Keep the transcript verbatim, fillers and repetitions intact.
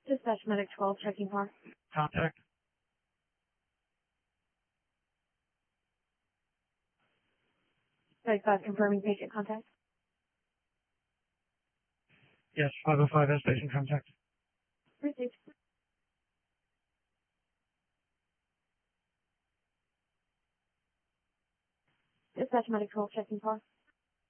Dispatch Medic twelve, checking car. Contact. Medic five, confirming patient contact. Yes, five oh five has patient contact. Received. Dispatch Medic twelve, checking car.